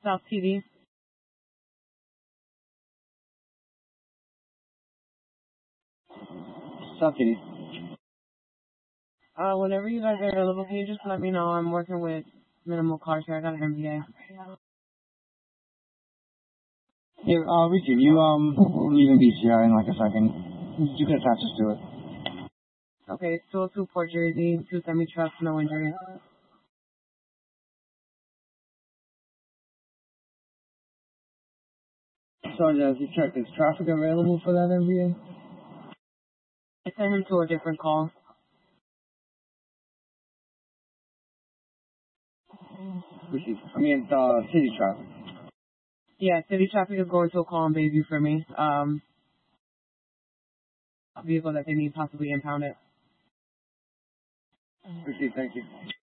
South TD. South TD. Whenever you guys are available, can you just let me know? I'm working with minimal car share. I got an MBA. Yeah, Regine, you leaving BCI in like a second. You can attach us to it. Okay, it's 202 Port Jersey, 2 semi-trucks, no injuries. Sorry, as you check, is traffic available for that MBA? I sent him to a different call. City traffic. Yeah, city traffic is going to a call in Bayview for me. A vehicle that they need possibly impounded. Received, thank you.